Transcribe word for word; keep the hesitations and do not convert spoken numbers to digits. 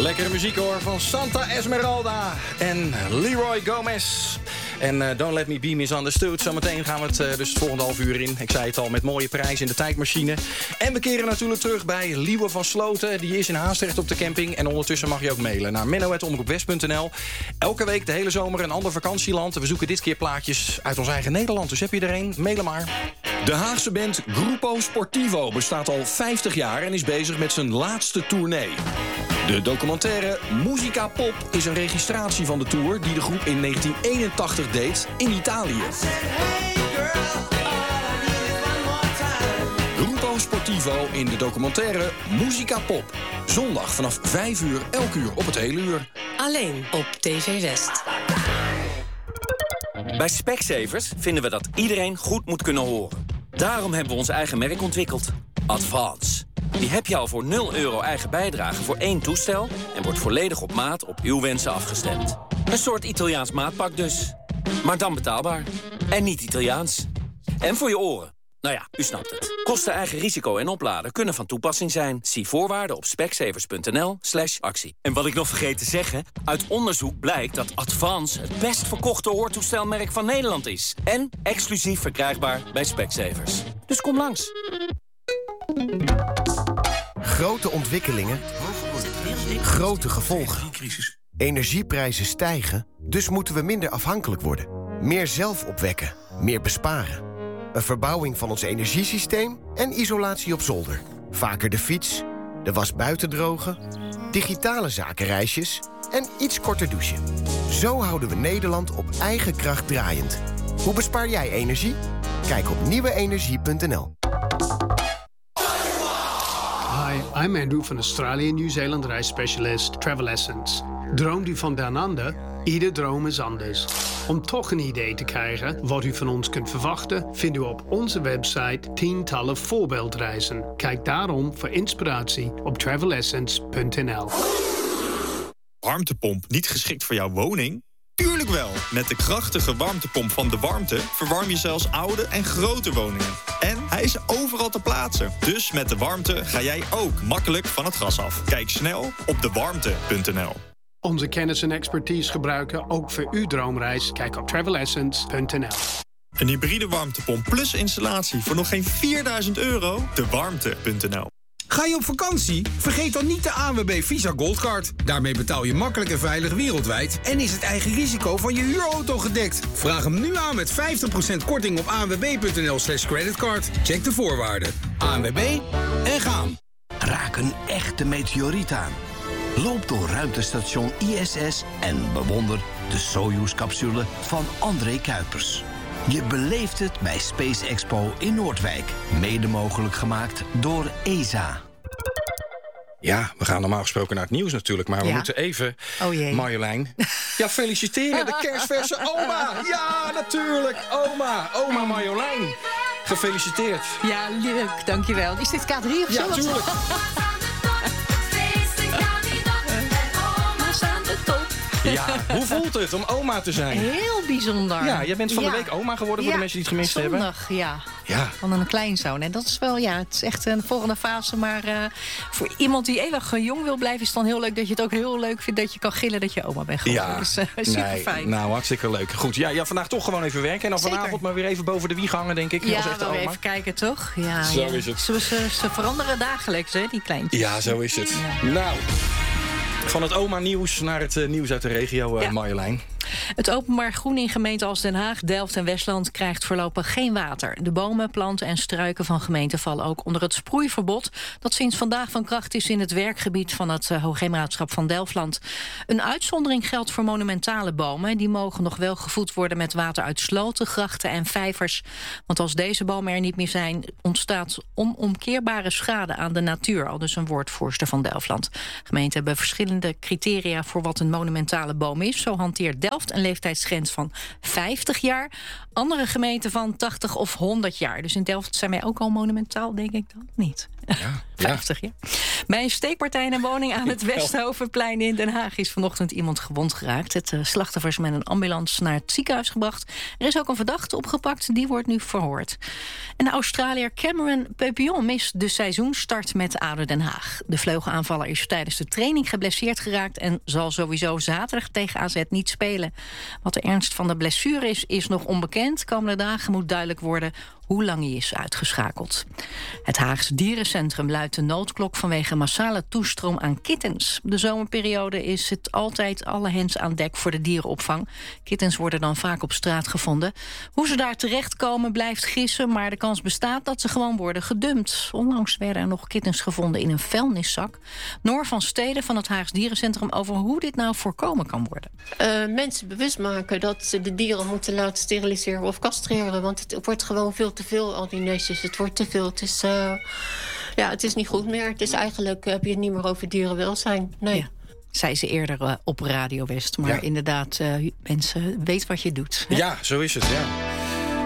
Lekkere muziek hoor, van Santa Esmeralda en Leroy Gomez. En uh, Don't Let Me Be Misunderstood. Zometeen gaan we het uh, dus het volgende half uur in. Ik zei het al, met mooie prijzen in de tijdmachine. En we keren natuurlijk terug bij Liewe van Sloten. Die is in Haastrecht op de camping. En ondertussen mag je ook mailen naar menno apenstaartje omroep west punt n l. Elke week de hele zomer een ander vakantieland. We zoeken dit keer plaatjes uit ons eigen Nederland. Dus heb je er een? Mail hem maar. De Haagse band Gruppo Sportivo bestaat al vijftig jaar en is bezig met zijn laatste tournee. De documentaire Musica Pop is een registratie van de tour die de groep in negentien eenentachtig deed in Italië. Gruppo Sportivo in de documentaire Musica Pop. Zondag vanaf vijf uur, elk uur op het hele uur. Alleen op T V West. Bij Specsavers vinden we dat iedereen goed moet kunnen horen. Daarom hebben we ons eigen merk ontwikkeld. Advance. Die heb je al voor nul euro eigen bijdrage voor één toestel en wordt volledig op maat op uw wensen afgestemd. Een soort Italiaans maatpak dus. Maar dan betaalbaar. En niet Italiaans. En voor je oren. Nou ja, u snapt het. Kosten, eigen risico en opladen kunnen van toepassing zijn. Zie voorwaarden op specsavers punt n l slash actie. En wat ik nog vergeet te zeggen, uit onderzoek blijkt dat Advance het best verkochte hoortoestelmerk van Nederland is. En exclusief verkrijgbaar bij Specsavers. Dus kom langs. Grote ontwikkelingen, grote gevolgen. Energieprijzen stijgen, dus moeten we minder afhankelijk worden. Meer zelf opwekken, meer besparen. Een verbouwing van ons energiesysteem en isolatie op zolder. Vaker de fiets, de was buiten drogen, digitale zakenreisjes en iets korter douchen. Zo houden we Nederland op eigen kracht draaiend. Hoe bespaar jij energie? Kijk op nieuwe energie punt n l. Hi, I'm Andrew van Australië en Nieuw-Zeeland reisspecialist Travel Essence. Droomt u van Down Under? Ieder droom is anders. Om toch een idee te krijgen wat u van ons kunt verwachten, vindt u op onze website tientallen voorbeeldreizen. Kijk daarom voor inspiratie op travel essence punt n l. Warmtepomp niet geschikt voor jouw woning? Tuurlijk wel! Met de krachtige warmtepomp van De Warmte verwarm je zelfs oude en grote woningen. En hij is overal te plaatsen. Dus met De Warmte ga jij ook makkelijk van het gas af. Kijk snel op de warmte punt n l. Onze kennis en expertise gebruiken ook voor uw droomreis. Kijk op travel essence punt n l. Een hybride warmtepomp plus installatie voor nog geen vierduizend euro? de warmte punt n l. Ga je op vakantie? Vergeet dan niet de A N W B Visa Goldcard. Daarmee betaal je makkelijk en veilig wereldwijd en is het eigen risico van je huurauto gedekt. Vraag hem nu aan met vijftig procent korting op a n w b punt n l slash creditcard. Check de voorwaarden. A N W B en gaan. Raak een echte meteoriet aan. Loop door ruimtestation I S S en bewonder de Soyuz-capsule van André Kuipers. Je beleeft het bij Space Expo in Noordwijk. Mede mogelijk gemaakt door E S A. Ja, we gaan normaal gesproken naar het nieuws natuurlijk, maar we Ja. moeten even, Oh jee. Marjolein. Ja, feliciteren, de kerstverse oma. Ja, natuurlijk, oma, oma Marjolein. Gefeliciteerd. Ja, leuk, dankjewel. Is dit K drie of zo? Ja, tuurlijk. Ja, hoe voelt het om oma te zijn? Heel bijzonder. Ja, jij bent van de Ja. week oma geworden voor Ja, de mensen die het gemist hebben. zondag, ja. Ja. Van een kleinzoon. En dat is wel, ja, het is echt een volgende fase. Maar uh, voor iemand die eeuwig jong wil blijven, is het dan heel leuk dat je het ook heel leuk vindt dat je kan gillen dat je oma bent geworden. Ja, Dus uh, super nee, fijn. nou, hartstikke leuk. Goed, ja, ja, vandaag toch gewoon even werken. En dan Zeker. vanavond maar weer even boven de wieg hangen, denk ik. als Ja, echte wel weer oma. even kijken, toch? Ja, Zo ja. is het. Ze, ze, ze veranderen dagelijks, hè, die kleintjes. Ja, zo is het. Ja. Nou, van het oma-nieuws naar het uh, nieuws uit de regio, uh, Ja. Marjolein. Het openbaar groen in gemeenten als Den Haag, Delft en Westland krijgt voorlopig geen water. De bomen, planten en struiken van gemeenten vallen ook onder het sproeiverbod dat sinds vandaag van kracht is in het werkgebied van het uh, Hoogheemraadschap van Delftland. Een uitzondering geldt voor monumentale bomen. Die mogen nog wel gevoed worden met water uit sloten, grachten en vijvers. Want als deze bomen er niet meer zijn, ontstaat onomkeerbare schade aan de natuur. Al dus een woordvoerster van Delftland. Gemeenten hebben verschillende criteria voor wat een monumentale boom is. Zo hanteert Delft een leeftijdsgrens van vijftig jaar. Andere gemeenten van tachtig of honderd jaar. Dus in Delft zijn wij ook al monumentaal, denk ik dan niet. Ja, vijftig, ja. Bij een steekpartij in een woning aan het Westhovenplein in Den Haag is vanochtend iemand gewond geraakt. Het uh, slachtoffer is met een ambulance naar het ziekenhuis gebracht. Er is ook een verdachte opgepakt, die wordt nu verhoord. En de Australiër Cameron Pepillon mist de seizoenstart met A D O Den Haag. De vleugelaanvaller is tijdens de training geblesseerd geraakt en zal sowieso zaterdag tegen A Z niet spelen. Wat de ernst van de blessure is, is nog onbekend. Komende dagen moet duidelijk worden hoe lang hij is uitgeschakeld. Het Haagse Dierencentrum luidt de noodklok vanwege massale toestroom aan kittens. De zomerperiode is het altijd alle hens aan dek voor de dierenopvang. Kittens worden dan vaak op straat gevonden. Hoe ze daar terechtkomen blijft gissen, maar de kans bestaat dat ze gewoon worden gedumpt. Onlangs werden er nog kittens gevonden in een vuilniszak. Noor van Steden van het Haagse Dierencentrum over hoe dit nou voorkomen kan worden. Uh, mensen bewust maken dat ze de dieren moeten laten steriliseren of castreren, want het wordt gewoon veel te veel, al die nestjes. Het wordt te veel. Het is, uh, ja, het is niet goed meer. Het is eigenlijk, heb je het niet meer over dierenwelzijn. Nee. Ja. Zei ze eerder uh, op Radio West. Maar ja. inderdaad, uh, mensen, weet wat je doet. Hè? Ja, zo is het, ja.